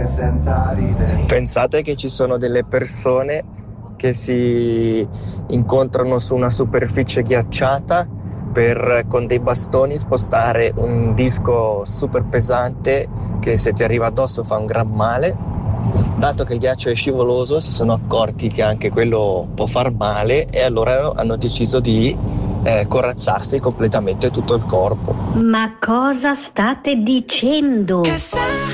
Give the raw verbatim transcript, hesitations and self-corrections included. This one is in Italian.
Pensate che ci sono delle persone che si incontrano su una superficie ghiacciata per con dei bastoni spostare un disco super pesante che se ti arriva addosso fa un gran male. Dato che il ghiaccio è scivoloso, si sono accorti che anche quello può far male e allora hanno deciso di eh, corazzarsi completamente tutto il corpo. Ma cosa state dicendo? Che